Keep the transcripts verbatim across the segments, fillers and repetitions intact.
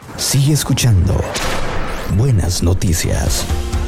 Sigue escuchando Buenas Noticias.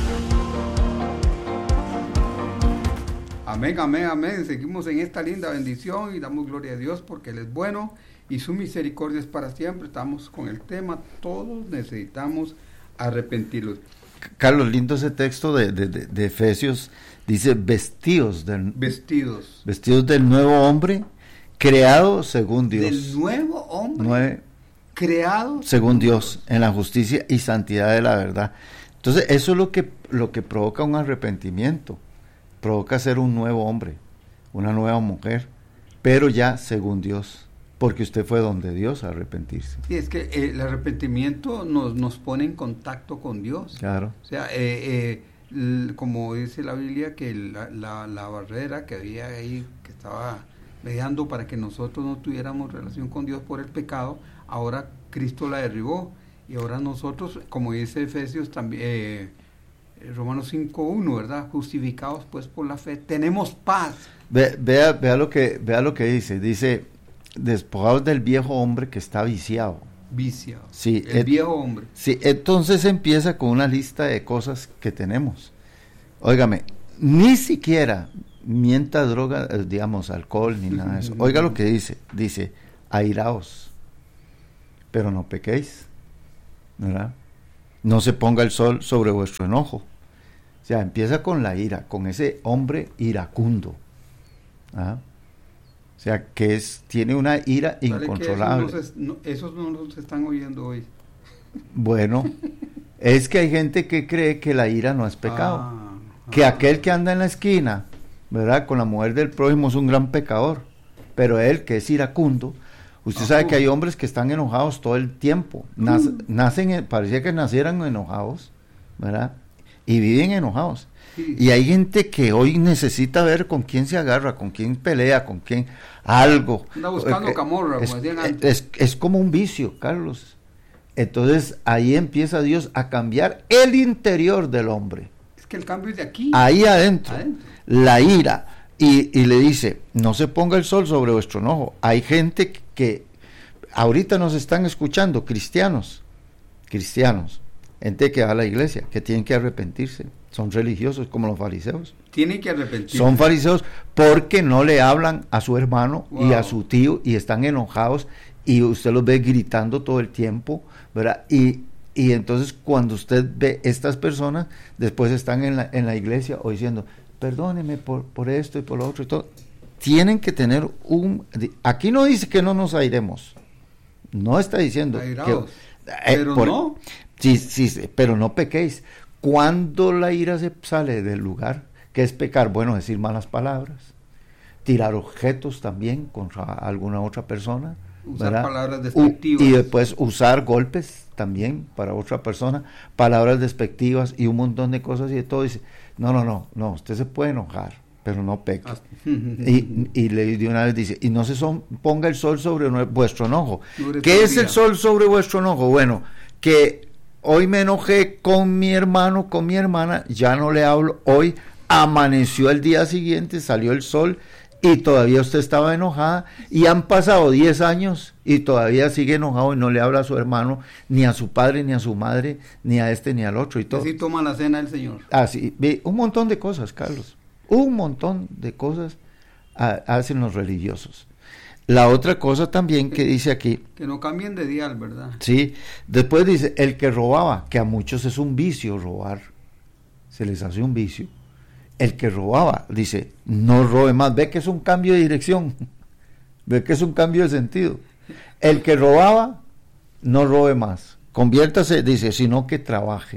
Amén, amén, amén. Seguimos en esta linda bendición y damos gloria a Dios porque Él es bueno y su misericordia es para siempre. Estamos con el tema, todos necesitamos arrepentirlos. Carlos, lindo ese texto de, de, de, de Efesios, dice vestidos del, vestidos. vestidos del nuevo hombre, creado según Dios. Del nuevo hombre, Nueve, creado según Dios, en la justicia y santidad de la verdad. Entonces, eso es lo que, lo que provoca un arrepentimiento. Provoca ser un nuevo hombre, una nueva mujer, pero ya según Dios, porque usted fue donde Dios a arrepentirse. Sí, es que eh, el arrepentimiento nos, nos pone en contacto con Dios. Claro. O sea, eh, eh, l- como dice la Biblia, que la, la, la barrera que había ahí, que estaba mediando para que nosotros no tuviéramos relación con Dios por el pecado, ahora Cristo la derribó. Y ahora nosotros, como dice Efesios también... Eh, Romanos cinco uno, ¿verdad? Justificados pues por la fe, tenemos paz. Ve, vea, vea lo que, vea lo que dice, dice, despojados del viejo hombre que está viciado. Viciado. Sí, el et, viejo hombre. Sí, entonces empieza con una lista de cosas que tenemos. Óigame, ni siquiera mienta, droga, digamos, alcohol, ni nada de eso. Oiga lo que dice, dice, airaos, pero no pequéis, ¿verdad? No se ponga el sol sobre vuestro enojo. O sea, empieza con la ira, con ese hombre iracundo. ¿Ah? O sea, que es tiene una ira incontrolable. Esos, no, esos no nos están oyendo hoy. Bueno, es que hay gente que cree que la ira no es pecado. Ah, que ah, aquel que anda en la esquina, ¿verdad?, con la mujer del prójimo es un gran pecador. Pero él, que es iracundo, usted sabe que hay hombres que están enojados todo el tiempo. Nac, uh. Nacen, parecía que nacieran enojados, ¿verdad? Y viven enojados. Sí. Y hay gente que hoy necesita ver con quién se agarra, con quién pelea, con quién algo. Anda buscando eh, camorra, es, como decían antes. Es, es como un vicio, Carlos. Entonces ahí empieza Dios a cambiar el interior del hombre. Es que el cambio es de aquí. Ahí adentro. adentro. La ira. Y, y le dice, no se ponga el sol sobre vuestro enojo. Hay gente que, que ahorita nos están escuchando, cristianos, cristianos, gente que va a la iglesia, que tienen que arrepentirse. Son religiosos como los fariseos. Tienen que arrepentirse. Son fariseos porque no le hablan a su hermano wow. y a su tío y están enojados y usted los ve gritando todo el tiempo, ¿verdad? Y, y entonces cuando usted ve estas personas, después están en la, en la iglesia o diciendo, perdóneme por, por esto y por lo otro y todo. Tienen que tener un... Aquí no dice que no nos airemos. No está diciendo... Airaos. Que, eh, pero por, no. Sí, sí, pero no pequéis. Cuando la ira se sale del lugar, ¿qué es pecar? Bueno, decir malas palabras, tirar objetos también contra alguna otra persona, usar ¿verdad? Palabras despectivas. U- y después usar golpes también para otra persona, palabras despectivas y un montón de cosas y de todo. Dice, no, no, no, no, usted se puede enojar, pero no peque. Ah. y, y le de una vez dice, y no se son, ponga el sol sobre vuestro enojo. ¿Qué es el sol sobre vuestro enojo? Bueno, que hoy me enojé con mi hermano, con mi hermana, ya no le hablo, hoy amaneció el día siguiente, salió el sol y todavía usted estaba enojada y han pasado diez años y todavía sigue enojado y no le habla a su hermano, ni a su padre, ni a su madre, ni a este, ni al otro y todo. Así toma la cena el Señor. Así, un montón de cosas, Carlos, un montón de cosas a, hacen los religiosos. La otra cosa también que dice aquí... Que no cambien de dial, ¿verdad? Sí, después dice, el que robaba, que a muchos es un vicio robar, se les hace un vicio. El que robaba, dice, no robe más, ve que es un cambio de dirección, ve que es un cambio de sentido. El que robaba, no robe más, conviértase, dice, sino que trabaje,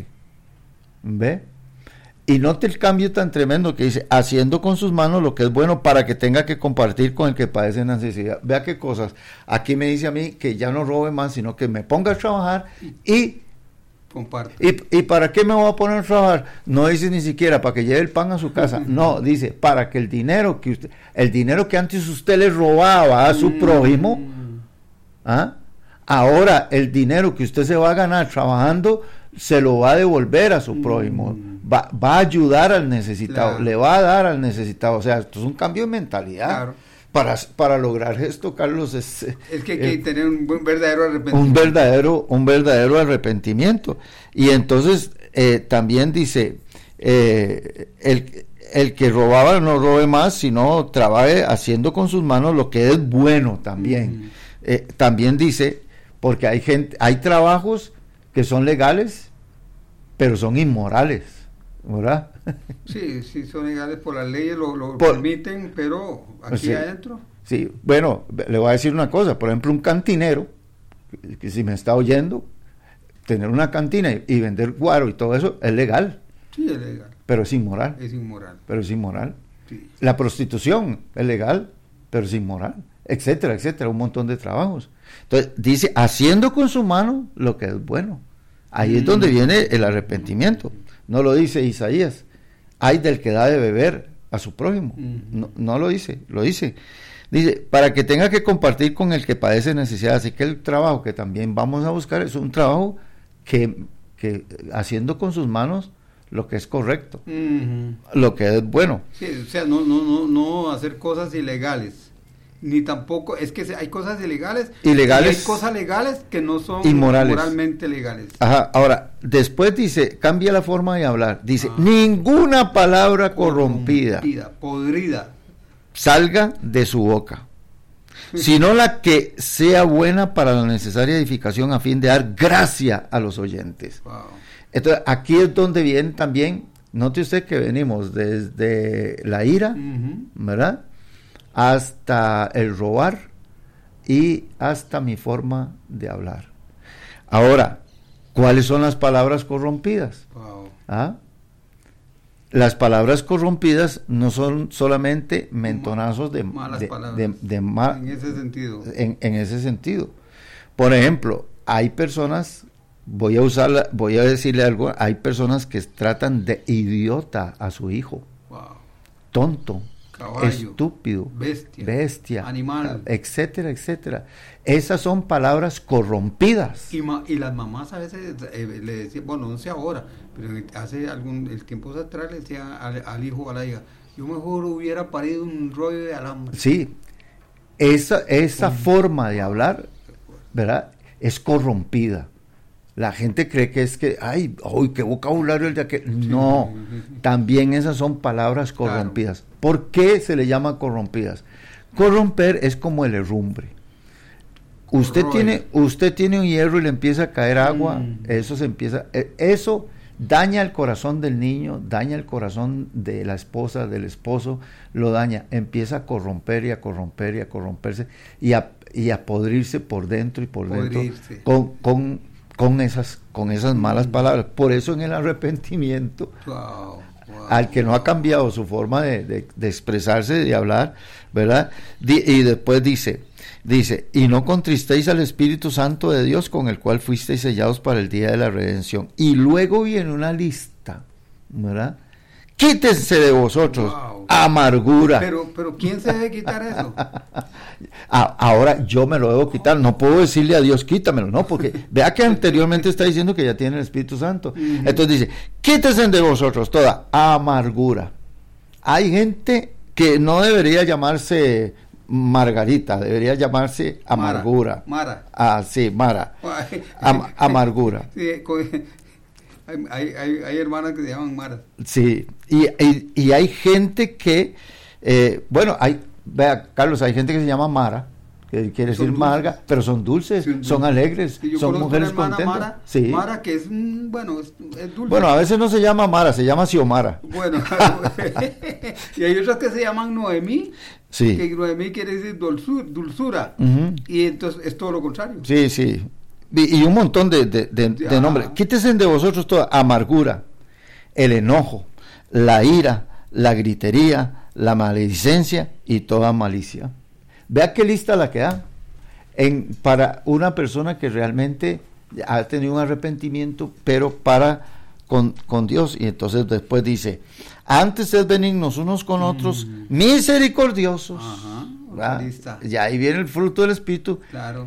¿ve? Y note el cambio tan tremendo que dice, haciendo con sus manos lo que es bueno para que tenga que compartir con el que padece necesidad. Vea qué cosas. Aquí me dice a mí que ya no robe más, sino que me ponga a trabajar y... Comparte. ¿Y, ¿Y para qué me voy a poner a trabajar? No dice ni siquiera para que lleve el pan a su casa. No, dice, para que el dinero que usted, el dinero que antes usted le robaba a su mm. prójimo, ¿ah? Ahora el dinero que usted se va a ganar trabajando, se lo va a devolver a su prójimo. Mm. Va, va a ayudar al necesitado, claro. Le va a dar al necesitado. O sea, esto es un cambio de mentalidad. Claro. Para, para lograr esto, Carlos, es... Es que hay que eh, tener un buen, verdadero arrepentimiento. Un verdadero, un verdadero arrepentimiento. Y entonces eh, también dice, eh, el, el que robaba no robe más, sino trabaje haciendo con sus manos lo que es bueno también. Mm. Eh, también dice, porque hay gente, hay trabajos que son legales, pero son inmorales, ¿verdad? Sí, sí, son legales por las leyes, lo, lo por, permiten, pero aquí sí, adentro. Sí, bueno, le voy a decir una cosa, por ejemplo, un cantinero, que, que si me está oyendo, tener una cantina y, y vender guaro y todo eso es legal. Sí, es legal. Pero es inmoral. Es inmoral. Pero es inmoral. Sí. La prostitución es legal, pero es inmoral, etcétera, etcétera, un montón de trabajos. Entonces, dice, haciendo con su mano lo que es bueno. Ahí mm. es donde viene el arrepentimiento. No lo dice Isaías. Hay del que da de beber a su prójimo. Mm. No, no lo dice, lo dice. Dice, para que tenga que compartir con el que padece necesidad. Así que el trabajo que también vamos a buscar es un trabajo que, que haciendo con sus manos lo que es correcto, mm-hmm. lo que es bueno. Sí, o sea, no, no, no, no hacer cosas ilegales. Ni tampoco, es que hay cosas ilegales, ilegales y hay cosas legales que no son inmorales. Moralmente legales. Ajá, ahora, después dice, cambia la forma de hablar, dice, ah. ninguna palabra corrompida, corrompida, podrida, salga de su boca, sino la que sea buena para la necesaria edificación a fin de dar gracia a los oyentes. Wow. Entonces, aquí es donde viene también, note usted que venimos desde la ira, uh-huh. ¿verdad?, hasta el robar y hasta mi forma de hablar. Ahora, ¿cuáles son las palabras corrompidas? Wow. ¿Ah? Las palabras corrompidas no son solamente mentonazos de malas de, palabras. De, de ma- en ese sentido. En, en ese sentido. Por ejemplo, hay personas, voy a usarla, voy a decirle algo, hay personas que tratan de idiota a su hijo. Wow. Tonto. Caballo, estúpido, bestia, bestia, animal, etcétera, etcétera. Esas son palabras corrompidas. Y, ma, y las mamás a veces eh, le decían, bueno, no sé ahora, pero hace algún el tiempo atrás le decía al, al hijo o a la hija, yo mejor hubiera parido un rollo de alambre. Sí, esa, esa mm. forma de hablar, ¿verdad?, es corrompida. La gente cree que es que, ay, uy, qué vocabulario el de aquel. No, también esas son palabras corrompidas. Claro. ¿Por qué se le llama corrompidas? Corromper es como el herrumbre. Usted Roy. tiene, usted tiene un hierro y le empieza a caer agua, mm. eso se empieza, eso daña el corazón del niño, daña el corazón de la esposa, del esposo, lo daña, empieza a corromper y a corromper y a corromperse y a, y a podrirse por dentro y por Podrirse. dentro con, con con esas con esas malas palabras. Por eso en el arrepentimiento, wow, wow, al que no ha cambiado su forma de, de, de expresarse, de hablar, ¿verdad? Di, y después dice, dice, y no contristéis al Espíritu Santo de Dios, con el cual fuisteis sellados para el día de la redención. Y luego viene una lista, ¿verdad? Quítense de vosotros, wow, amargura. Pero, pero ¿quién se debe quitar eso? Ahora yo me lo debo quitar, no puedo decirle a Dios quítamelo, no, porque vea que anteriormente está diciendo que ya tiene el Espíritu Santo. Uh-huh. Entonces dice, quítense de vosotros toda amargura. Hay gente que no debería llamarse Margarita, debería llamarse amargura. Mara. Mara. Ah, sí, Mara. Am- amargura. Sí, hay, hay, hay, hay hermanas que se llaman Mara. Sí, y, y, y hay gente que, eh, bueno, hay, vea, Carlos, hay gente que se llama Mara, que quiere decir Marga, pero son dulces, sí, son alegres, sí, son mujeres contentas. Mara, sí. Mara, que es, bueno, es, es dulce. Bueno, a veces no se llama Mara, se llama Xiomara. Bueno, y hay otras que se llaman Noemí, sí, que Noemí quiere decir dulzura, dulzura uh-huh. y entonces es todo lo contrario. Sí, sí. Y, y un montón de, de, de, de nombres. Quítese de vosotros toda amargura, el enojo, la ira, la gritería, la maledicencia y toda malicia. Vea qué lista la que da en, para una persona que realmente ha tenido un arrepentimiento, pero para con, con Dios. Y entonces después dice, antes sed benignos unos con otros, mm. misericordiosos. Ajá, lista. Y ahí viene el fruto del Espíritu. Claro.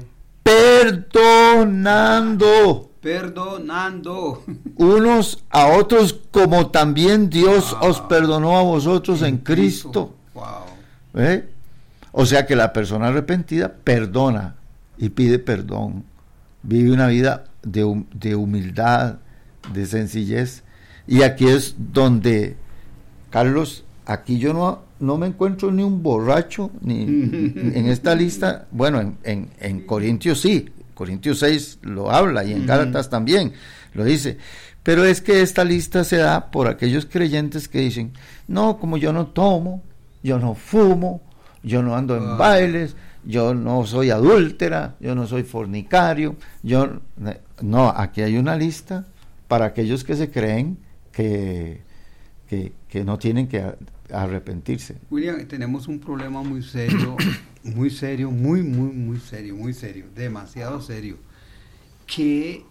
Perdonando. Perdonando. Unos a otros como también Dios wow. os perdonó a vosotros en, en Cristo. Cristo. Wow. ¿Eh? O sea que la persona arrepentida perdona y pide perdón, vive una vida de, hum- de humildad, de sencillez. Y aquí es donde, Carlos, aquí yo no, no me encuentro ni un borracho ni en esta lista. Bueno, en, en, en Corintios sí, Corintios seis lo habla, y en Gálatas también lo dice. Pero es que esta lista se da por aquellos creyentes que dicen, no, como yo no tomo, yo no fumo, yo no ando en ah. bailes, yo no soy adúltera, yo no soy fornicario, yo no, aquí hay una lista para aquellos que se creen que, que, que no tienen que arrepentirse. William, tenemos un problema muy serio, muy serio, muy, muy, muy serio, muy serio, demasiado serio, que,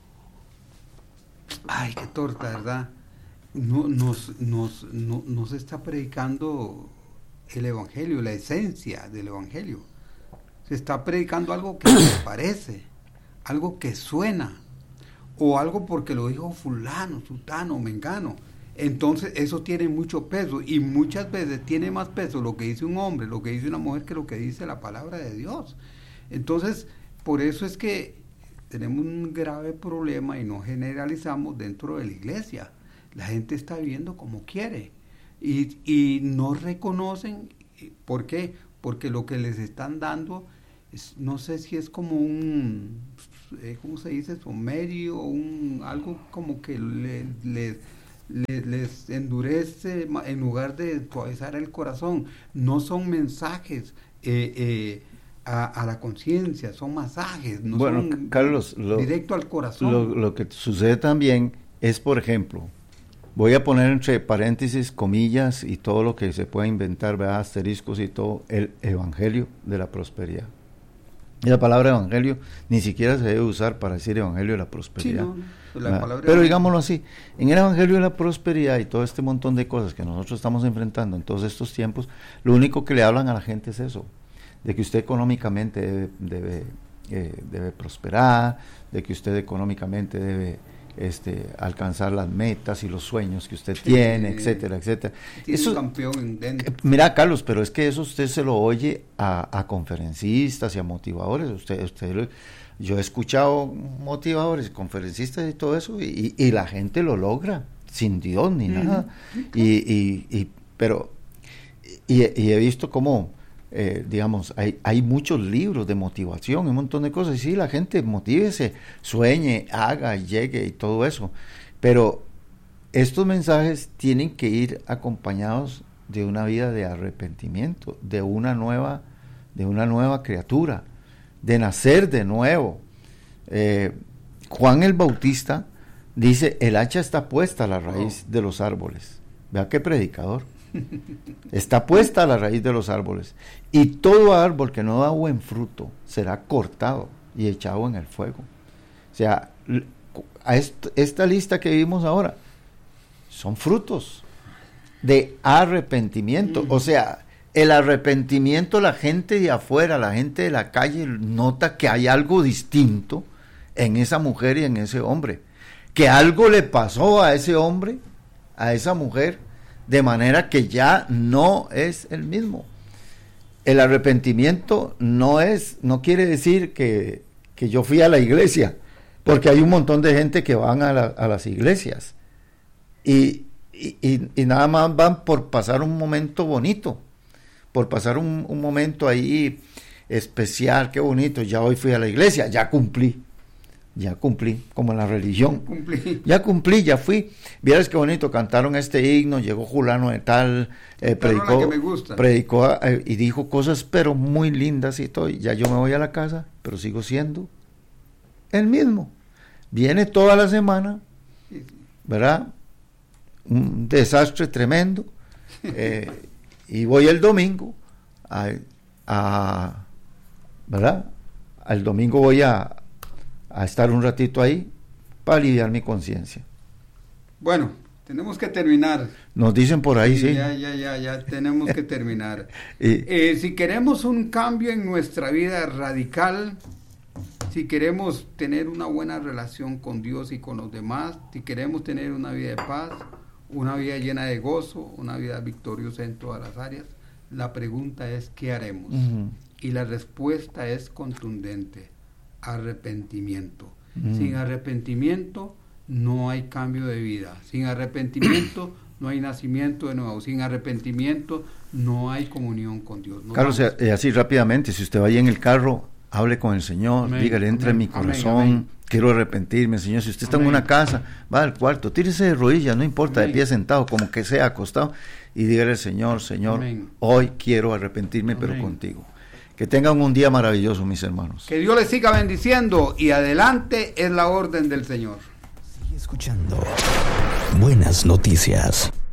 ay, qué torta, ¿verdad? No, nos, nos, no, nos está predicando el Evangelio, la esencia del Evangelio. Se está predicando algo que me parece, algo que suena, o algo porque lo dijo fulano, sutano, mengano. Entonces eso tiene mucho peso, y muchas veces tiene más peso lo que dice un hombre, lo que dice una mujer, que lo que dice la palabra de Dios. Entonces, por eso es que tenemos un grave problema y no generalizamos dentro de la iglesia. La gente está viviendo como quiere y, y no reconocen. ¿Por qué? Porque lo que les están dando es, no sé si es como un, eh, ¿cómo se dice? Sumerio, un, algo como que le, le, le, les endurece en lugar de suavizar el corazón. No son mensajes eh, eh, a, a la conciencia, son masajes, no bueno, son Carlos, lo, directo al corazón. Lo, lo que sucede también es, por ejemplo, voy a poner entre paréntesis, comillas, y todo lo que se pueda inventar, ¿verdad? Asteriscos y todo, el evangelio de la prosperidad. Y la palabra evangelio ni siquiera se debe usar para decir evangelio de la prosperidad. Sí, no, la palabra pero digámoslo así, en el evangelio de la prosperidad y todo este montón de cosas que nosotros estamos enfrentando en todos estos tiempos, lo único que le hablan a la gente es eso, de que usted económicamente debe, debe, eh, debe prosperar, de que usted económicamente debe este alcanzar las metas y los sueños que usted sí, tiene, etcétera, etcétera. Tiene eso, un campeón dentro. Mira, Carlos, pero es que eso usted se lo oye a, a conferencistas y a motivadores. Usted, usted, yo he escuchado motivadores, conferencistas y todo eso, y, y la gente lo logra, sin Dios ni mm, nada. Okay. Y, y, y, pero, y, y he visto cómo Eh, digamos, hay, hay muchos libros de motivación, un montón de cosas, y sí, la gente motívese, sueñe, haga, llegue y todo eso, pero estos mensajes tienen que ir acompañados de una vida de arrepentimiento, de una nueva, de una nueva criatura, de nacer de nuevo. Eh, Juan el Bautista dice, el hacha está puesta a la raíz de los árboles. Vea qué predicador. Está puesta a la raíz de los árboles, y todo árbol que no da buen fruto será cortado y echado en el fuego. O sea, a est- esta lista que vimos ahora son frutos de arrepentimiento. O sea, el arrepentimiento, la gente de afuera, la gente de la calle nota que hay algo distinto en esa mujer y en ese hombre, que algo le pasó a ese hombre, a esa mujer, de manera que ya no es el mismo. El arrepentimiento no es, no quiere decir que, que yo fui a la iglesia, porque hay un montón de gente que van a, la, a las iglesias y, y, y, y nada más van por pasar un momento bonito, por pasar un, un momento ahí especial, qué bonito, ya hoy fui a la iglesia, ya cumplí. Ya cumplí, como en la religión. Cumplí. Ya cumplí, ya fui. Vieras qué bonito, cantaron este himno, llegó Julano de tal, eh, predicó, que me gusta. predicó eh, y dijo cosas pero muy lindas y todo. Ya yo me voy a la casa, pero sigo siendo el mismo. Viene toda la semana, ¿verdad? Un desastre tremendo. Eh, y voy el domingo, a, a, ¿verdad? Al domingo voy a a estar un ratito ahí para aliviar mi conciencia. Bueno, tenemos que terminar. Nos dicen por ahí, sí. sí. Ya, ya, ya, ya, tenemos que terminar. y, eh, si queremos un cambio en nuestra vida radical, si queremos tener una buena relación con Dios y con los demás, si queremos tener una vida de paz, una vida llena de gozo, una vida victoriosa en todas las áreas, La pregunta es, ¿qué haremos? Uh-huh. Y la respuesta es contundente: arrepentimiento. Uh-huh. Sin arrepentimiento no hay cambio de vida. Sin arrepentimiento no hay nacimiento de nuevo. Sin arrepentimiento no hay comunión con Dios. Nos Carlos, eh, así rápidamente, si usted va ahí en el carro, hable con el Señor, amén, dígale, entra amén, en mi corazón, amén, amén. Quiero arrepentirme, Señor. Si usted está amén. en una casa, va al cuarto, tírese de rodillas, no importa, amén. de pie sentado, como que sea acostado, y dígale al Señor, Señor, amén. hoy quiero arrepentirme, amén. pero contigo. Que tengan un día maravilloso, mis hermanos. Que Dios les siga bendiciendo, y adelante es la orden del Señor. Sigue escuchando Buenas Noticias.